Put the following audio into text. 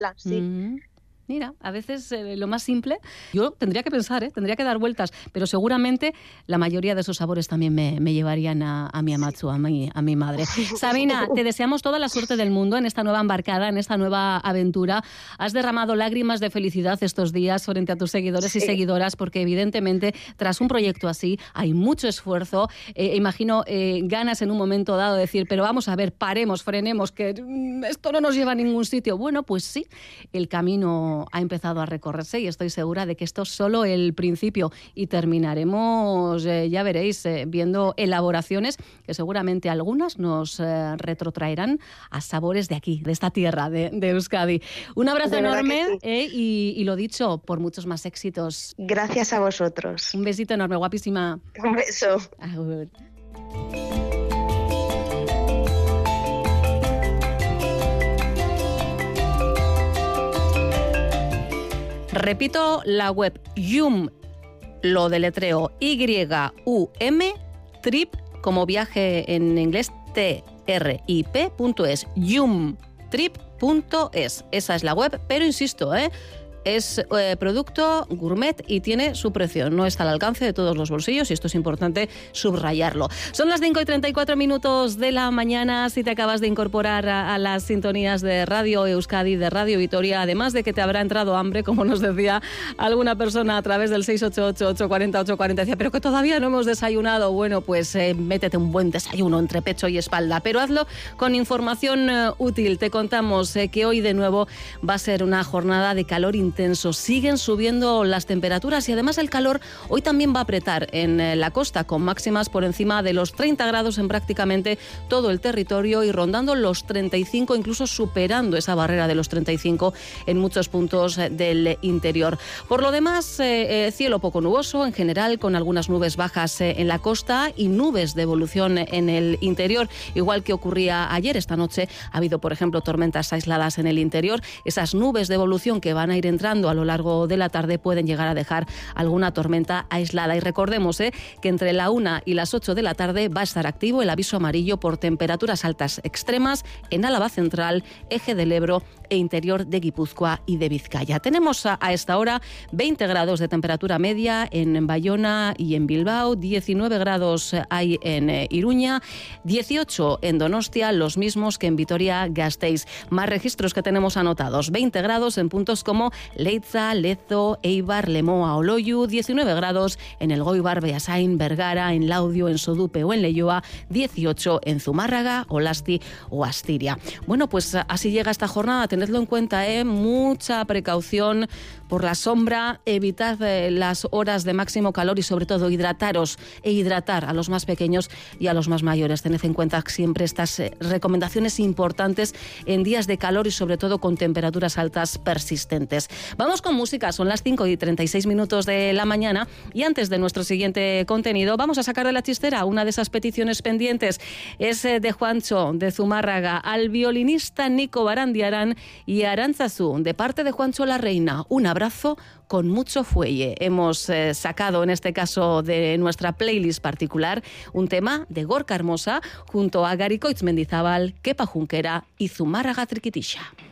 sí. Mira, a veces lo más simple, yo tendría que pensar, tendría que dar vueltas, pero seguramente la mayoría de esos sabores también me llevarían a mi amatsu, a mi madre. Sabina, te deseamos toda la suerte del mundo en esta nueva embarcada, en esta nueva aventura. Has derramado lágrimas de felicidad estos días frente a tus seguidores y seguidoras, porque evidentemente tras un proyecto así hay mucho esfuerzo. Imagino ganas en un momento dado de decir, pero vamos a ver, paremos, frenemos, que esto no nos lleva a ningún sitio. Bueno, pues sí, el camino ha empezado a recorrerse y estoy segura de que esto es solo el principio y terminaremos, ya veréis, viendo elaboraciones que seguramente algunas nos retrotraerán a sabores de aquí, de esta tierra, de Euskadi. Un abrazo enorme y lo dicho, por muchos más éxitos. Gracias a vosotros. Un besito enorme, guapísima. Un beso. Agur. Repito la web YUM, lo deletreo YUM, trip, como viaje en inglés, trip.es, yumtrip.es. Esa es la web, pero insisto, es producto gourmet y tiene su precio. No está al alcance de todos los bolsillos y esto es importante subrayarlo. Son las 5:34 de la mañana. Si te acabas de incorporar a las sintonías de Radio Euskadi, de Radio Vitoria, además de que te habrá entrado hambre, como nos decía alguna persona a través del 688-840-840, decía, pero que todavía no hemos desayunado. Bueno, pues métete un buen desayuno entre pecho y espalda, pero hazlo con información útil. Te contamos que hoy de nuevo va a ser una jornada de calor intenso. Siguen subiendo las temperaturas y además el calor hoy también va a apretar en la costa, con máximas por encima de los 30 grados en prácticamente todo el territorio y rondando los 35, incluso superando esa barrera de los 35 en muchos puntos del interior. Por lo demás, cielo poco nuboso en general, con algunas nubes bajas en la costa y nubes de evolución en el interior, igual que ocurría ayer. Esta noche ha habido, por ejemplo, tormentas aisladas en el interior. Esas nubes de evolución que van a ir entrando a lo largo de la tarde pueden llegar a dejar alguna tormenta aislada. Y recordemos que entre la 1 y las 8 de la tarde va a estar activo el aviso amarillo por temperaturas altas extremas en Álava Central, Eje del Ebro e interior de Guipúzcoa y de Vizcaya. Tenemos a esta hora 20 grados de temperatura media en Bayona y en Bilbao, 19 grados hay en Iruña, 18 en Donostia, los mismos que en Vitoria-Gasteiz. Más registros que tenemos anotados, 20 grados en puntos como Leitza, Lezo, Eibar, Lemoa o Loiu, 19 grados en Elgoibar, Beasain, Vergara, en Laudio, en Sodupe o en Leioa, 18 en Zumárraga, Olasti o Astiria. Bueno, pues así llega esta jornada, tenedlo en cuenta, mucha precaución por la sombra, evitad las horas de máximo calor y sobre todo hidrataros e hidratar a los más pequeños y a los más mayores. Tened en cuenta siempre estas recomendaciones importantes en días de calor y sobre todo con temperaturas altas persistentes. Vamos con música, son las 5:36 de la mañana y antes de nuestro siguiente contenido vamos a sacar de la chistera una de esas peticiones pendientes. Es de Juancho, de Zumárraga, al violinista Nico Barandiarán y Arantzazu, de parte de Juancho la Reina. Un abrazo con mucho fuelle. Hemos sacado en este caso de nuestra playlist particular un tema de Gorka Hermosa junto a Garikoitz Mendizábal, Kepa Junquera y Zumárraga Triquitisha.